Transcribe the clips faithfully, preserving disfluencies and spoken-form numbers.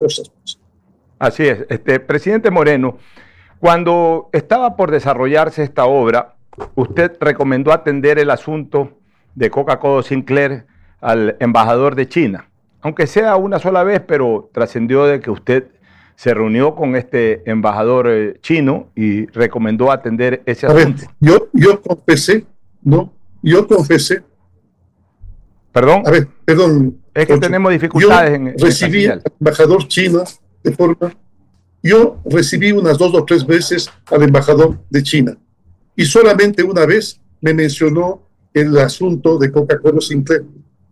cosas. Así es. Este, presidente Moreno, cuando estaba por desarrollarse esta obra, usted recomendó atender el asunto de Coca-Cola Sinclair al embajador de China, aunque sea una sola vez, pero trascendió de que usted se reunió con este embajador eh, chino y recomendó atender ese A asunto. ver, yo, yo confesé, ¿no? Yo confesé. ¿Perdón? A ver, perdón. Es que Ocho. tenemos dificultades yo en, en recibí al embajador chino de forma... Yo recibí unas dos o tres veces al embajador de China y solamente una vez me mencionó el asunto de Coca-Cola Sinclair.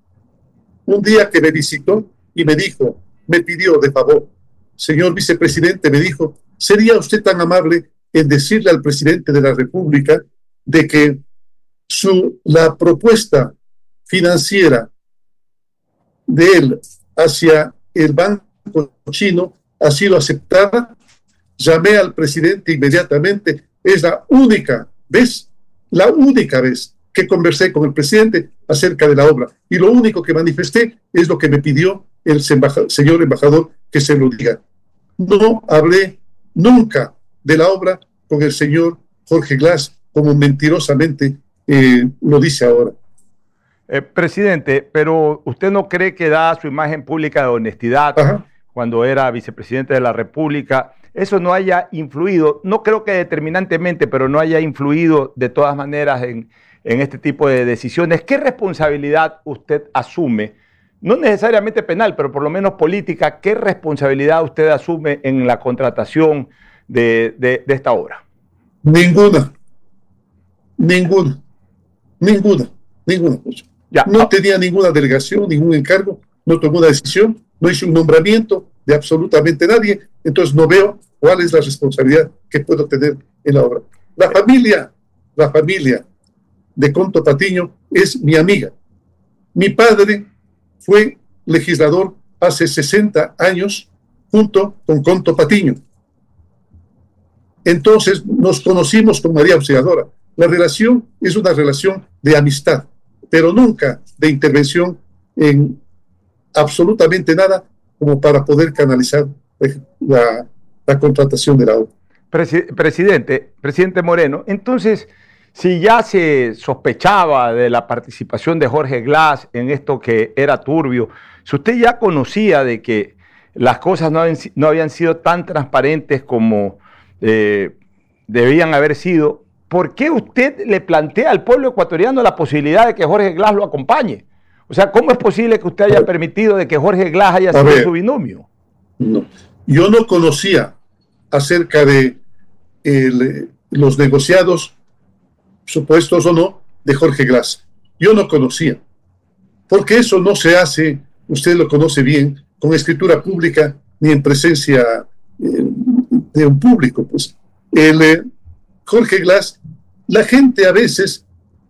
Un día que me visitó y me dijo, me pidió de favor, señor vicepresidente, me dijo, ¿sería usted tan amable en decirle al presidente de la República de que su, la propuesta financiera de él hacia el banco chino ha sido aceptada? Llamé al presidente inmediatamente. Es la única vez, la única vez que conversé con el presidente acerca de la obra. Y lo único que manifesté es lo que me pidió el señor embajador que se lo diga. No hablé nunca de la obra con el señor Jorge Glass, como mentirosamente eh, lo dice ahora. Eh, presidente, pero ¿usted no cree que dada su imagen pública de honestidad, Ajá. cuando era vicepresidente de la República, eso no haya influido, no creo que determinantemente, pero no haya influido de todas maneras en, en este tipo de decisiones? ¿Qué responsabilidad usted asume? No necesariamente penal, pero por lo menos política. ¿Qué responsabilidad usted asume en la contratación de, de, de esta obra? Ninguna. Ninguna. Ninguna. Ninguna. Ya. No tenía ninguna delegación, ningún encargo, no tomó una decisión, no hizo un nombramiento de absolutamente nadie, entonces no veo cuál es la responsabilidad que puedo tener en la obra. La familia, la familia de Conto Patiño es mi amiga. Mi padre fue legislador hace sesenta años junto con Conto Patiño. Entonces nos conocimos con María Auxiliadora. La relación es una relación de amistad, pero nunca de intervención en absolutamente nada como para poder canalizar la, la contratación de la obra. Presi presidente, presidente Moreno, entonces, si ya se sospechaba de la participación de Jorge Glass en esto que era turbio, si usted ya conocía de que las cosas no habían, no habían sido tan transparentes como eh, debían haber sido, ¿por qué usted le plantea al pueblo ecuatoriano la posibilidad de que Jorge Glass lo acompañe? O sea, ¿cómo es posible que usted haya permitido de que Jorge Glass haya sido ver, su binomio? No, yo no conocía acerca de el, los negociados, supuestos o no, de Jorge Glass. Yo no conocía. Porque eso no se hace, usted lo conoce bien, con escritura pública ni en presencia eh, de un público. Pues el eh, Jorge Glass, la gente a veces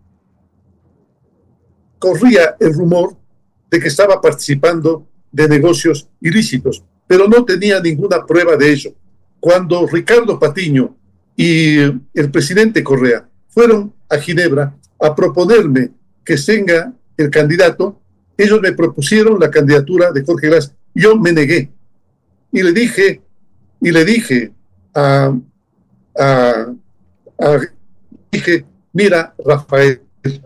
corría el rumor de que estaba participando de negocios ilícitos, pero no tenía ninguna prueba de ello. Cuando Ricardo Patiño y el presidente Correa fueron a Ginebra a proponerme que tenga el candidato, ellos me propusieron la candidatura de Jorge Glass. Yo me negué y le dije, y le dije a, a, a dije, mira, Rafael,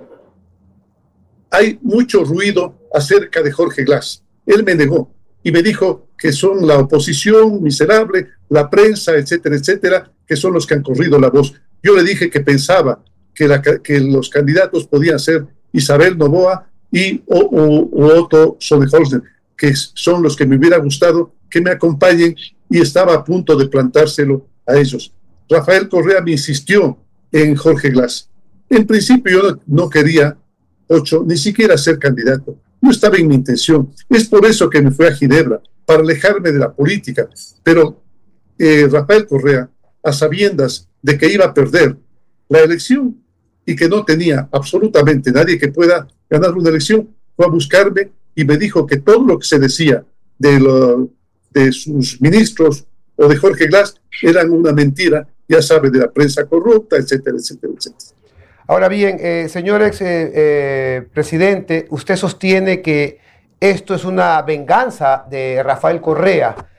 hay mucho ruido acerca de Jorge Glass. Él me negó y me dijo que son la oposición miserable, la prensa, etcétera, etcétera, que son los que han corrido la voz. Yo le dije que pensaba que, la, que los candidatos podían ser Isabel Noboa y o, o, o Otto Sonnenholzer, que son los que me hubiera gustado que me acompañen, y estaba a punto de plantárselo a ellos. Rafael Correa me insistió en Jorge Glass. En principio yo no, no quería, Ocho, ni siquiera ser candidato. No estaba en mi intención. Es por eso que me fui a Ginebra, para alejarme de la política. Pero eh, Rafael Correa, a sabiendas de que iba a perder la elección y que no tenía absolutamente nadie que pueda ganar una elección, fue a buscarme y me dijo que todo lo que se decía de, lo, de sus ministros o de Jorge Glass eran una mentira, ya sabe, de la prensa corrupta, etcétera, etcétera, etcétera. Ahora bien, eh, señor ex eh, eh, presidente, usted sostiene que esto es una venganza de Rafael Correa.